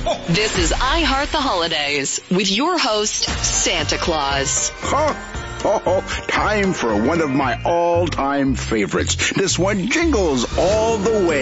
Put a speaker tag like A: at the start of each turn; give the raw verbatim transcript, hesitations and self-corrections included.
A: This is I Heart the Holidays with your host, Santa Claus.
B: Oh, oh, oh, time for one of my all-time favorites. This one jingles all the way.